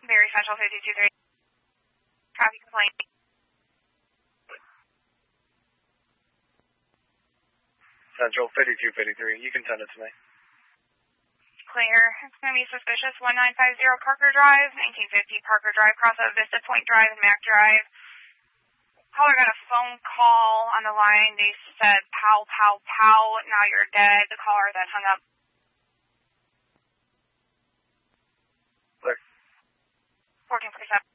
Very Central 523. Traffic complaint. Central 5253. You can send it to me. Clear. It's going to be suspicious. 1950 Parker Drive, 1950 Parker Drive, cross of Vista Point Drive and Mac Drive. Caller got a phone call on the line. They said, pow, pow, pow, now you're dead. The caller then hung up. Clear. 1447.